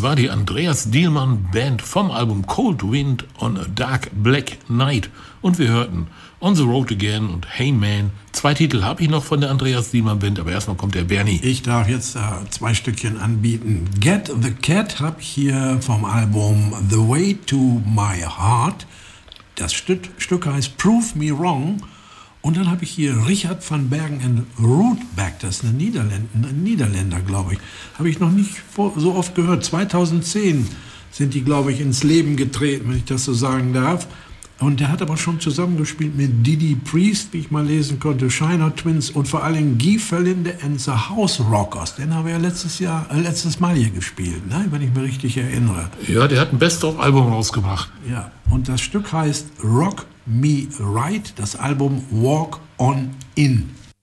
war die Andreas Dielmann Band vom Album Cold Wind on a Dark Black Night. Und wir hörten On the Road Again und Hey Man. 2 Titel habe ich noch von der Andreas Dielmann Band, aber erstmal kommt der Bernie. Ich darf jetzt 2 Stückchen anbieten. Get the Cat habe ich hier vom Album The Way to My Heart. Das Stück heißt Prove Me Wrong. Und dann habe ich hier Richard van Bergen and Rootback, das ist ein Niederländer, glaube ich. Habe ich noch nicht so oft gehört. 2010 sind die, glaube ich, ins Leben getreten, wenn ich das so sagen darf. Und der hat aber schon zusammengespielt mit Didi Priest, wie ich mal lesen konnte, Shiner Twins und vor allem Guy Verlinde and the House Rockers. Den haben wir ja letztes Mal hier gespielt, ne? Wenn ich mich richtig erinnere. Ja, der hat ein Best-of-Album rausgebracht. Ja, und das Stück heißt Rock Me Right, das Album Walk On In.